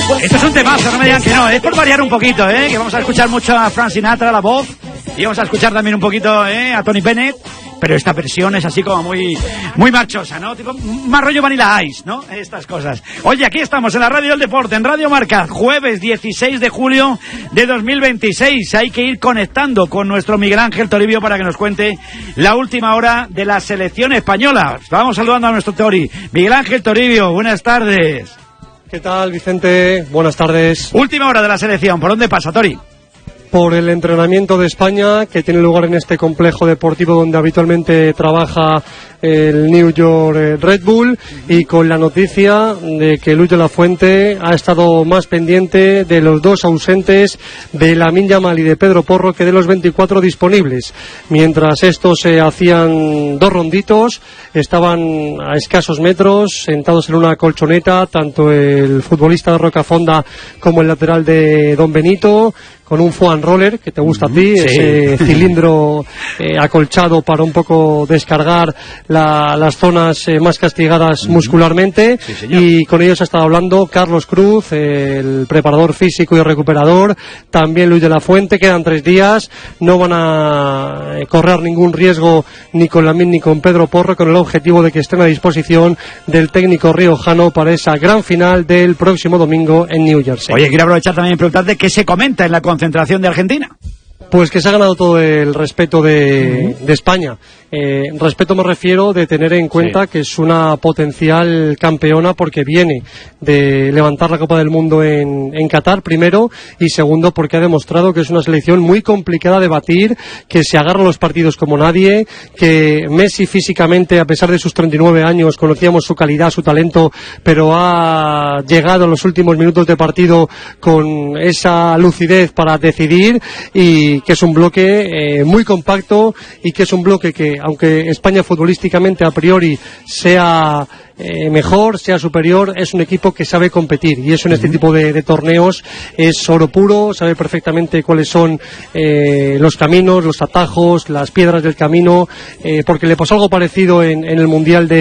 Esto es un temazo, no me digan que no. Es por variar un poquito, que vamos a escuchar mucho a Frank Sinatra, la voz. Y vamos a escuchar también un poquito a Tony Bennett. Pero esta versión es así como muy marchosa, ¿no? Tipo, más rollo Vanilla Ice, ¿no? Estas cosas. Oye, aquí estamos en la Radio del Deporte, en Radio Marca, jueves 16 de julio de 2026. Hay que ir conectando con nuestro Miguel Ángel Toribio para que nos cuente la última hora de la selección española. Vamos saludando a nuestro Tori. Miguel Ángel Toribio, buenas tardes. ¿Qué tal, Vicente? Buenas tardes. Última hora de la selección, ¿por dónde pasa, Tori? Por el entrenamiento de España, que tiene lugar en este complejo deportivo donde habitualmente trabaja el New York Red Bull, y con la noticia de que Luis de la Fuente ha estado más pendiente de los dos ausentes, de Lamine Yamal y de Pedro Porro, que de los 24 disponibles. Mientras estos se hacían dos ronditos, estaban a escasos metros, sentados en una colchoneta, tanto el futbolista de Rocafonda como el lateral de Don Benito, con un foam roller que te gusta a ti, sí. Ese cilindro acolchado para un poco descargar las zonas más castigadas muscularmente, sí, y con ellos ha estado hablando Carlos Cruz, el preparador físico y recuperador, también Luis de la Fuente. Quedan 3 días, no van a correr ningún riesgo ni con Lamine ni con Pedro Porro, con el objetivo de que estén a disposición del técnico riojano para esa gran final del próximo domingo en New Jersey. Oye, quiero aprovechar también y preguntarte qué se comenta en la concentración de Argentina. Pues que se ha ganado todo el respeto de España. Respeto me refiero de tener en cuenta que es una potencial campeona, porque viene de levantar la Copa del Mundo en Qatar, primero, y segundo porque ha demostrado que es una selección muy complicada de batir, que se agarra los partidos como nadie, que Messi físicamente, a pesar de sus 39 años, conocíamos su calidad, su talento, pero ha llegado en los últimos minutos de partido con esa lucidez para decidir, y que es un bloque muy compacto, y que es un bloque que, aunque España futbolísticamente a priori sea mejor, sea superior, es un equipo que sabe competir, y eso en este tipo de torneos es oro puro. Sabe perfectamente cuáles son los caminos, los atajos, las piedras del camino, porque le pasó algo parecido en el Mundial de